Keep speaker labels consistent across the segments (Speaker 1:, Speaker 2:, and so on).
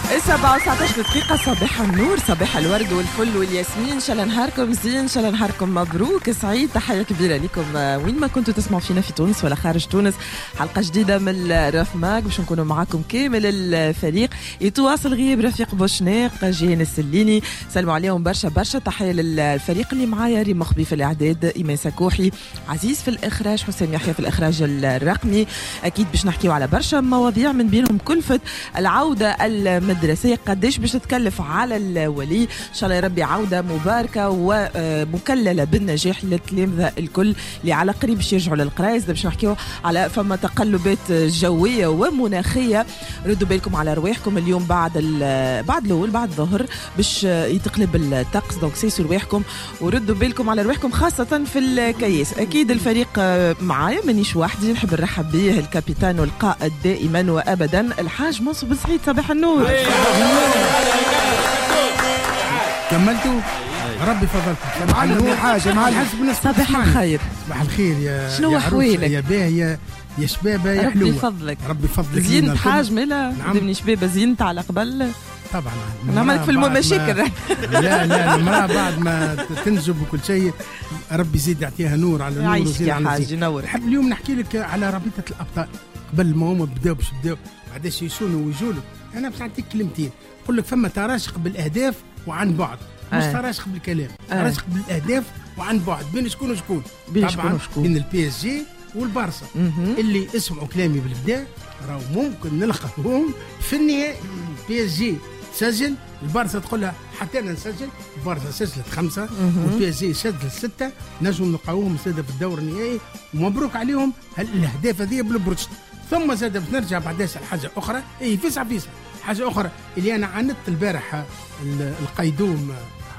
Speaker 1: 7 و19 دقيقة. صباح النور، صباح الورد والفل والياسمين. إن شاء الله نهاركم زين، إن شاء الله نهاركم مبروك سعيد. تحية كبيرة لكم وين ما كنتوا تسمعوا فينا في تونس ولا خارج تونس. حلقة جديدة من الرفماك باش نكونوا معاكم كامل الفريق. يتواصل غياب رفيق بوشناق، جيهان السليني، سلموا عليهم برشا برشا. تحية للفريق اللي معايا، ريم مخبي في الإعداد، إيمان سكوحي، عزيز في الإخراج، حسام يحيى في الإخراج الرقمي. أكيد باش نحكيوا على برشا مواضيع من بينهم كلفة العودة المدرسية، قديش باش تتكلف على الولي. إن شاء الله يا ربي عودة مباركة ومكللة بالنجاح للتلامذة الكل اللي على قريب باش يرجعوا للقرايز. باش نحكيوا على فما تقلبات جوية ومناخية. ردوا بالكم على رواحكم اليوم بعد الأول بعد الظهر باش يتقلب الطقس، دونك سيسوا رواحكم وردوا بالكم على رواحكم خاصة في الكياس. أكيد الفريق معايا، مانيش وحدي، نحب نرحب به الكابيتان والقائد دائما وأبدا الحاج منصور بن سعيد. صباح النور.
Speaker 2: كملتوا؟ ربي فضلكم. معلم يا حاجة، معلم
Speaker 1: صباح الخير.
Speaker 2: صباح الخير يا
Speaker 1: شنو أحوالك؟
Speaker 2: يا باهية يا شبابة يا حلوة.
Speaker 1: ربي فضلك.
Speaker 2: ربي فضلك.
Speaker 1: زينت حاج ملا؟
Speaker 2: نعم.
Speaker 1: دمني شبابة زينت على قبل.
Speaker 2: طبعا
Speaker 1: نعملك في المشاكل.
Speaker 2: لا المرأة بعد ما تنجب وكل شيء ربي يزيد يعطيها نور على نور
Speaker 1: وزيد على حاج ينور.
Speaker 2: نحب اليوم نحكي لك على رابطة الأبطال. قبل ما هم بداوا بعداش يسونوا ويجولوا، أنا باش نعطيك كلمتين. نقول لك فما تراشق بالأهداف وعن بعد، مش تراشق بالكلام، تراشق بالأهداف وعن بعد. بين شكون وشكون؟ طبعا بين البي اس جي والبارسا اللي اسمعوا كلامي بالبدا راهو ممكن نلقاهم في النهائي. البي اس جي تسجل، البارسا تقول لها حتى انا نسجل. البارسا سجلت 5 والبي اس جي سجلت 6. نجم نلقاوهم سادة في الدور النهائي، ومبروك عليهم الاهداف هذه بالبروتشت. ثم زاد بنرجع بعداش حاجه اخرى، فيسع حاجه اخرى اللي انا عانت البارح. القيدوم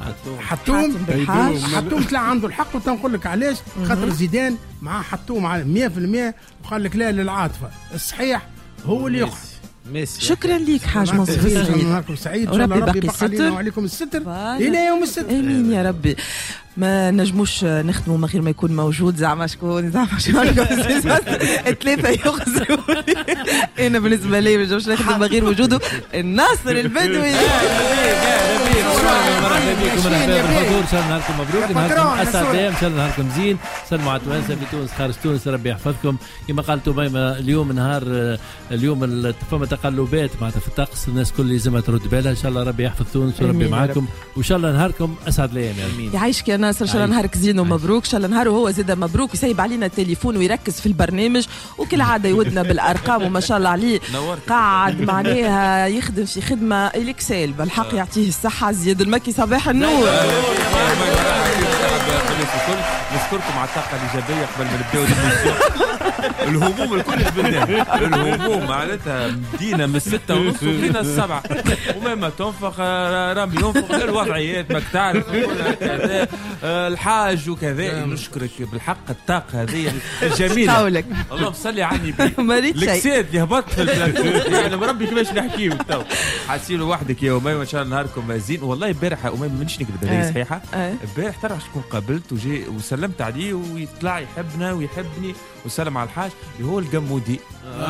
Speaker 2: حطوم طلع عنده الحق، وتنقول لك علاش. خاطر زيدان معاه حطوم على 100%، وقال لك لا للعاطفه، الصحيح هو اللي يقعد.
Speaker 1: شكرا ليك حاج منصور سعيد.
Speaker 2: نهاركم سعيد، ان شاء الله ربي يبقى علينا وعليكم الستر الى يوم الستر.
Speaker 1: امين يا ربي. ما نجموش نخدموا من غير ما يكون موجود. زعما شكون الثلاثه يخزروا. انا بالنسبه لي ما نجمش نخدم من غير وجوده. الناصر البدوي.
Speaker 3: مرحبا بكم، مرحبا بالحضور. ان شاء الله نهاركم مبروك، نهاركم اسعد ايام، ان شاء الله نهاركم زين. سلموا على توانسه في تونس خارج تونس، ربي يحفظكم. كما قالت ميمة اليوم نهار اليوم فما تقلبات معناتها في الطقس، الناس كل لازمها ترد بالها. ان شاء الله ربي يحفظ تونس وربي معاكم، وان شاء الله نهاركم اسعد الايام. امين.
Speaker 1: يعيشك يا ناصر، ان شاء الله نهارك زين ومبروك. ان شاء الله نهاره هو زاد مبروك، ويسيب علينا التليفون ويركز في البرنامج، وكل عاده يودنا بالارقام وما شاء الله عليه. قاعد معناها يخدم في خدمه اليكسيل بالحق. يعطيه الصحه. زياد المكي صباح النور.
Speaker 4: نشكركم على الطاقه الايجابيه قبل ما نبداو الهموم الكل جبناها. الهموم معناتها بدينا من 6:30 وبدينا 7، وما تنفق رامي ينفق الوضعيات ماك تعرف كذا الحاج وكذا. نشكرك بالحق الطاقه هذه الجميله. اللهم صل على النبي. الكساد اللي هبط في البلاتو يعني مربي كيفاش نحكيو تو. حاسين وحدك يا أميمة، ان شاء الله نهاركم زين. والله امبارح أميمة مانيش نكذب عليك صحيحه. امبارح ترى شكون قابلت وجي وسلمت عليه ويطلع يحبنا ويحبني وسلم على الحاج اللي هو الجمودي.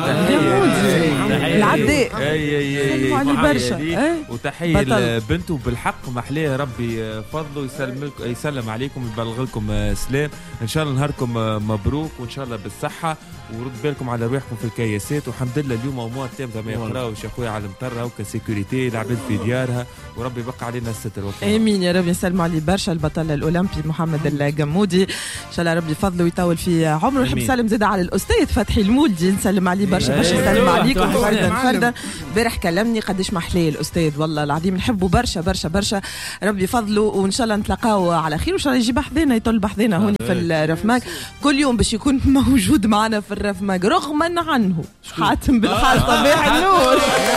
Speaker 1: العداء.
Speaker 4: اي برشا. وتحيه لبنته بالحق محليه. ربي فضله يسلم عليكم ويبلغ لكم سلام. ان شاء الله نهاركم مبروك، وان شاء الله بالصحه، ورد بالكم على رواحكم في الكياسات. والحمد لله اليوم امور تامه ما يقراوش يا خويا على المطره وكسيكوريتي العباد في ديارها، وربي يبقى علينا الستر.
Speaker 1: امين يا رب. يسلموا عليه برشا البطل الاولمبي محمد الجمودي، ان شاء الله ربي فضله ويطول في عمره. نحب نسلم زاد على الاستاذ فتحي المولدي، نسلم عليه برشا نسلم عليكم فردا. امبارح كلمني قداش محلاه الاستاذ، والله العظيم نحبه برشا برشا برشا. ربي فضله، وان شاء الله نتلاقاو على خير، وان شاء الله يجي بحذنا يطل بحذنا هوني في الرفماك. كل يوم باش يكون موجود معنا في الرفماك رغما عنه. حاتم بالحاج صباح النور.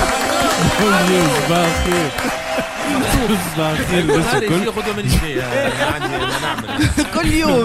Speaker 1: كل يوم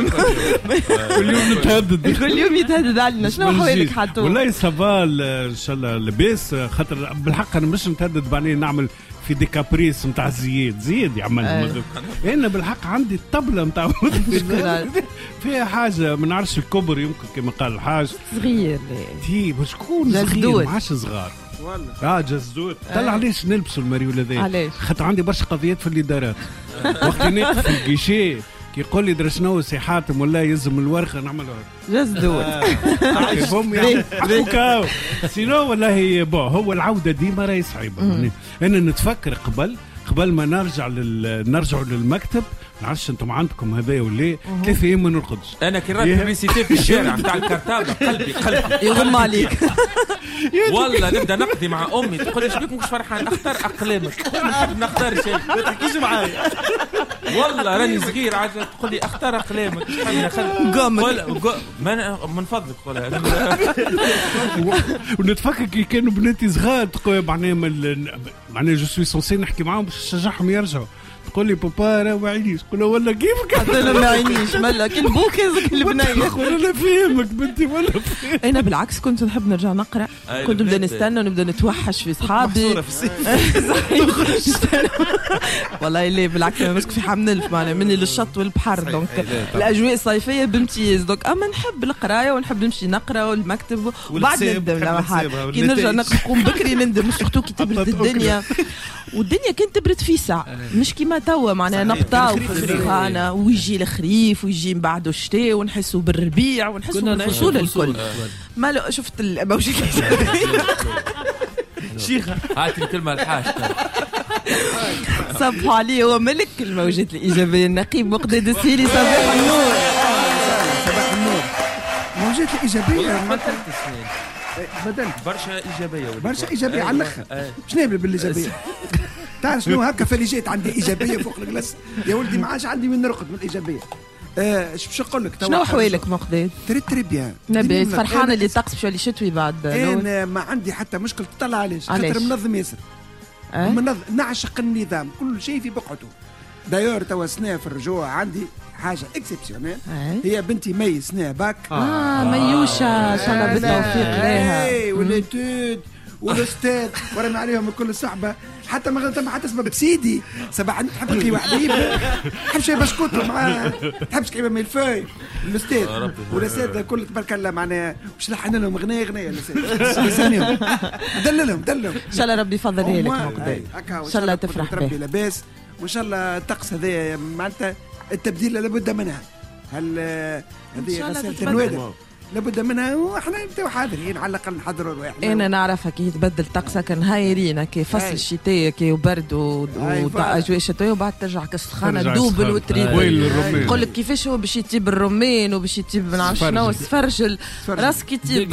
Speaker 1: يتهدد علينا. شنو حوالك حاتم؟
Speaker 5: والله صبال ان شاء الله لباس. خاطر بالحق انا مش نتهدد بعدين نعمل في دي كابريس نتاع زياد يعمل. انا بالحق عندي الطبله نتاع فيها حاجه ما نعرفش الكبر، يمكن كما قال الحاج
Speaker 1: صغير.
Speaker 5: شكون صغير؟ ما عادش صغار
Speaker 2: والله
Speaker 5: جزوت. طلع علاش نلبسوا المريول هذا؟
Speaker 1: علاش؟
Speaker 5: خاطر عندي برشا قضيات في الادارات. وقت نقف في الجيشي يقول لي درا شنو سي حاتم ولا يلزم الورقه نعملها
Speaker 1: جزدود.
Speaker 5: هم يحكوا سينو والله هو العوده ديما راهي صعيبه. انا نتفكر قبل ما نرجع للمكتب، نعرفش انتم عندكم هذا ولا 3 ايام ما نرقدش.
Speaker 4: انا كي رحت بيسيتي في الشارع نتاع الكرتابه قلبي
Speaker 1: يغم عليك.
Speaker 4: والله نبدا نقضي مع امي تقول لي شبيك مش فرحان اختار اقلامك نختار شيء ما تحكيش معايا والله راني صغير عاد تقول لي اختار اقلامك من فضلك قولها.
Speaker 5: ونتفكر كي كانوا بناتي صغار تقول معناها جو سوي سونسي نحكي معاهم باش نشجعهم يرجعوا، تقول لي بابا راه ما عينيش، تقول له والله كيفك
Speaker 1: حتى انا ما عينيش مالك كي البوك يزك البنيه.
Speaker 5: تقول انا فاهمك بنتي ولا فاهم.
Speaker 1: انا بالعكس كنت نحب نرجع نقرا، كنت نبدا نستنى ونبدا نتوحش في صحابي والله اللي بالعكس انا مسك في حمل معناها مني للشط والبحر، دونك الاجواء الصيفيه بامتياز. دونك اما نحب القرايه ونحب نمشي نقرا والمكتب وبعد ندم لما حال كي نرجع نقوم بكري نندم سورتو كي تبرد الدنيا. والدنيا كانت تبرد في ساعه مش كيما توا معناها نبطاو في السخانه ويجي الخريف ويجي من بعده الشتاء ونحسوا بالربيع ونحسوا بالفصول الكل. ما شفت الموجات
Speaker 4: شيخه هاتي الكلمه الحاج
Speaker 1: صبحوا عليه هو ملك الموجات الايجابيه النقيب مقداد السيري. صباح النور.
Speaker 2: صباح النور. موجات الايجابيه
Speaker 4: بدل برشا ايجابيه
Speaker 2: على الاخر. شنو بالايجابيه؟ تعرف شنو هكا فليجيت عندي ايجابيه فوق الجلس يا ولدي، ما عادش عندي من نرقد من الايجابيه. باش نقول لك
Speaker 1: شنو حوالك مقداد؟
Speaker 2: تري بيان
Speaker 1: نبي فرحان اللي الطقس باش يولي شتوي بعد.
Speaker 2: انا ما عندي حتى مشكل. تطلع علاش؟ خاطر منظم ياسر. نعشق النظام، كل شيء في بقعته. دايور توا سنة في الرجوع عندي حاجه اكسبسيونيل. هي بنتي مي سنة باك
Speaker 1: ميوشه ان شاء الله بالتوفيق لها.
Speaker 2: والاتود والاستاذ ورمي عليهم كل صحبه، حتى ما غلطت حتى سبب سيدي سبع تحب قهوه حبيب، تحب شيء بسكوت مع تحبش قهوه ميلفوي الاستاذ والاستاذ كل تبارك الله معناها باش لحن لهم اغنيه الاستاذ دللهم ان
Speaker 1: شاء الله ربي يفضلها لك مقداد، ان شاء الله تفرح به
Speaker 2: لاباس، وان شاء الله الطقس هذا معناتها التبديل لابد منها. هل هذه غسالة النوادر لابد منها، واحنا نبداو حاضرين على الاقل نحضروا رواحنا.
Speaker 1: انا نعرفك كي يتبدل طقسك نهايرين كي فصل الشتاء كي وبرد واجواء شتويه وبعد ترجع كالسخانه دوبل وتريد نقول لك كيفاش هو باش يطيب الرمان وباش يطيب ما نعرفش شنو السفرجل راسك يطيب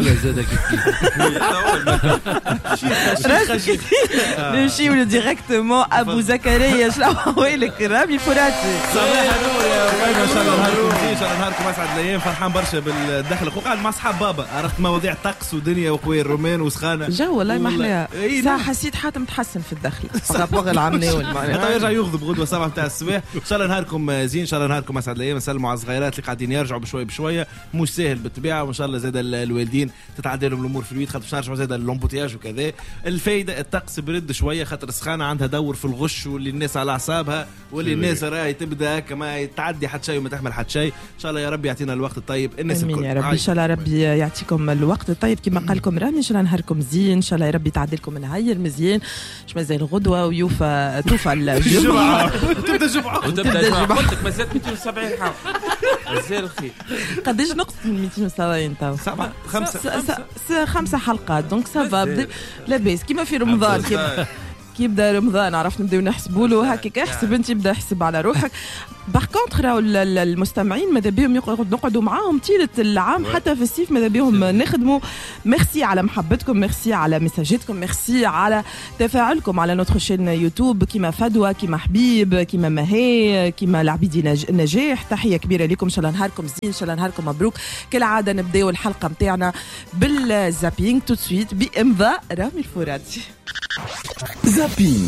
Speaker 1: راسك نمشيو ديريكتومون ابو زكريا. شنو حوالك رامي فراتي؟
Speaker 6: صباح النور يا وين ان شاء الله نهاركم ان شاء الله نهاركم اسعد الايام. فرحان برشا بالدخل وقاعد مع اصحاب بابا، عرفت مواضيع طقس ودنيا وقوي الرومان وسخانه
Speaker 1: جو والله ما احلاها. ساعه حسيت حاتم تحسن في الدخل بغض العمناول معناها
Speaker 6: يرجع يغضب غدوه 7 نتاع الصباح. ان شاء الله نهاركم زين، ان شاء الله نهاركم اسعد الايام. نسلموا على الصغيرات اللي قاعدين يرجعوا بشويه بشويه، مش سهل بالطبيعه، وان شاء الله زاد الوالدين تتعدى لهم الامور في البيت، خاطر باش نرجعوا زاد اللومبوتياج وكذا. الفايده الطقس برد شويه خاطر السخانه عندها دور في الغش واللي الناس على اعصابها واللي الناس راهي تبدا كما تعدي حتى شيء وما تحمل حتى شيء. ان شاء الله يا ربي يعطينا الوقت الطيب الناس الكل
Speaker 1: يا ربي. ان شاء الله ربي يعطيكم الوقت الطيب كما قال لكم رامي. ان شاء الله نهاركم زين، ان شاء الله يا ربي تعدي لكم نهاير مزيان. مش مازال الغدوه ويوفى توفى الجمعه
Speaker 6: تبدا الجمعه
Speaker 4: قلت لك مازال 270 حاول مازال خير.
Speaker 1: قداش نقص من 270 تو؟ 5 حلقات دونك سافا لاباس كيما في رمضان كي يبدا رمضان عرفت نبداو نحسبوا له هكاك. احسب انت يبدا احسب على روحك. باغ كونتر راهو المستمعين ماذا بهم نقعدوا معاهم طيله العام حتى في الصيف، ماذا بهم نخدموا. ميرسي على محبتكم، ميرسي على مساجاتكم، ميرسي على تفاعلكم على نوتر شين يوتيوب كيما فدوى كيما حبيب كيما مهي كيما العبيدي نجاح. تحيه كبيره لكم، ان شاء الله نهاركم زين، ان شاء الله نهاركم مبروك. كالعاده نبداو الحلقه نتاعنا بالزابينغ تو سويت بامضاء رامي الفراتي.
Speaker 7: زابينغ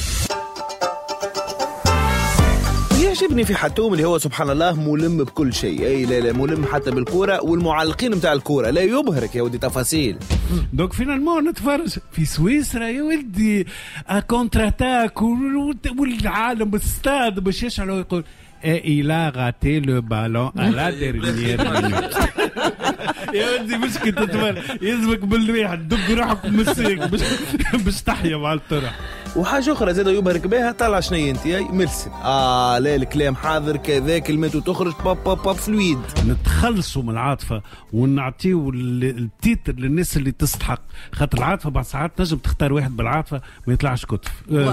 Speaker 7: يعجبني في حتوم اللي هو سبحان الله ملم بكل شيء. اي لا ملم حتى بالكوره والمعلقين نتاع الكوره، لا يبهرك يا ودي تفاصيل.
Speaker 5: دونك فينالمون نتفرج في سويسرا يا ولدي كونتراتاك والعالم بالستاد باش يشعلوا يقول il a raté le ballon à la dernière minute. يا ودي مش كنت تتمر يلزمك بالريح تدق روحك ومسيك باش تحيا مع الطرح.
Speaker 7: وحاجه اخرى زاد يبهرك بها، طلع شنو انت يا مرسل لا الكلام حاضر كذا كلمته تخرج باب فلويد.
Speaker 5: نتخلصوا من العاطفه ونعطيو التيتر للناس اللي تستحق، خاطر العاطفه بعض ساعات تنجم تختار واحد بالعاطفه ما يطلعش كتف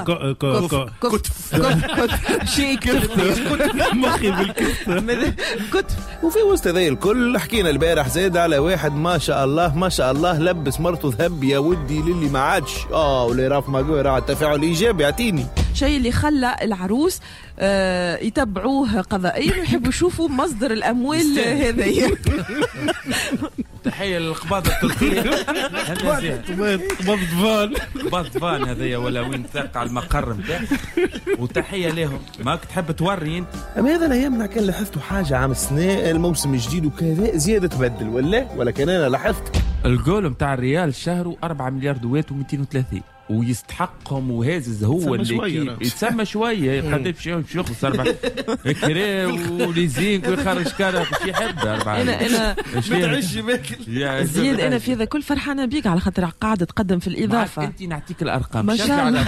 Speaker 1: شيء كتف
Speaker 5: مخي بالكتف.
Speaker 7: وفي وسط ذي الكل حكينا البارح زاد على واحد ما شاء الله ما شاء الله لبس مرته ذهب يا ودي للي ما عادش ولا يراف ما قوي راه التفاعل ايجابي يعطيني
Speaker 1: شيء اللي خلى العروس يتبعوه قضائيا ويحبوا يشوفوا مصدر الاموال هذه.
Speaker 4: تحيه للقباضه التركيه قباض فان هذايا ولا وين تقع المقر نتاعها، وتحيه لهم. ماك تحب توري انت
Speaker 7: اما هذا الايام انا كان لاحظتوا حاجه عام السنه الموسم الجديد وكذا زياده تبدل ولا كان انا لاحظت
Speaker 4: الجول نتاع الريال شهروا 4 مليار دوات و230 ويستحقهم وهازز هو اللي يتسمى شويه قد باش يخلص 4 كري وليزينك ويخرج كاره باش يحب 4.
Speaker 1: انا زيد انا في هذا كل فرحانه بيك على خاطر قاعده تقدم في الاضافه.
Speaker 4: انت نعطيك الارقام
Speaker 1: ما شاء الله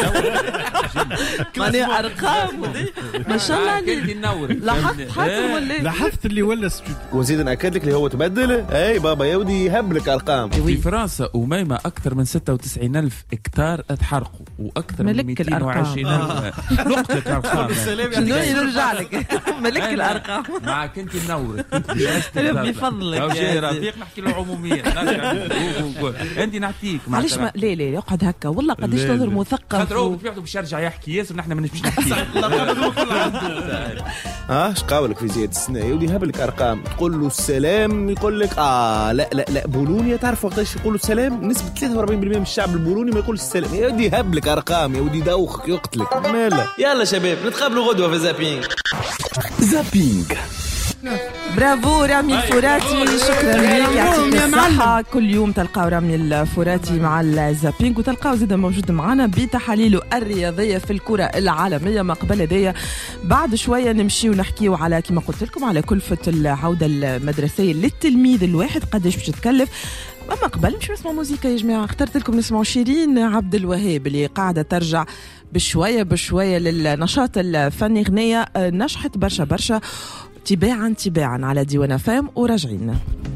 Speaker 1: ماني ارقام ما شاء الله عليك. لاحظت حاجه ولا
Speaker 5: لاحظت اللي ولا
Speaker 7: وزيد ناكد لك اللي هو تبدل اي بابا يودي يهب لك ارقام.
Speaker 4: في فرنسا وميمه اكثر من 96,000 هكتار اتحرقوا واكثر من 220,000 نقطه ارقام.
Speaker 1: شنو يرجع لك ملك الارقام
Speaker 4: معك انت منورك
Speaker 1: ربي يفضلك
Speaker 4: يا رفيق. نحكي له عموميا انت نعطيك
Speaker 1: معلش لا اقعد هكا والله قديش تظهر مثقف.
Speaker 4: خاطر هو باش يرجع يحكي ياسر نحن مانيش باش نحكي.
Speaker 7: اش قاولك في زياد السنه يودي يهب لك ارقام تقول له السلام يقول لك لا بولونيا تعرف وقتاش يقولوا السلام نسبه 43% من الشعب البولوني ما يقولش السلام. يا ودي يهب لك ارقام يا ودي يدوخك يقتلك ماله. يلا شباب نتقابلوا غدوه في زابينج.
Speaker 1: برافو رامي الفراتي شكرا لك يعطيك الصحة. كل يوم تلقاو رامي الفراتي مع الزابينج وتلقاو زيدا موجود معنا بتحاليله الرياضية في الكرة العالمية. ما قبل هذايا بعد شوية نمشي ونحكيو على كما قلت لكم على كلفة العودة المدرسية للتلميذ الواحد قديش باش تكلف. أما قبل مش نسمع موسيقى يا جماعة. اخترت لكم نسمعوا شيرين عبد الوهاب اللي قاعدة ترجع بشوية للنشاط الفني. غنية نجحت برشا تباعا على ديوان فام وراجعين.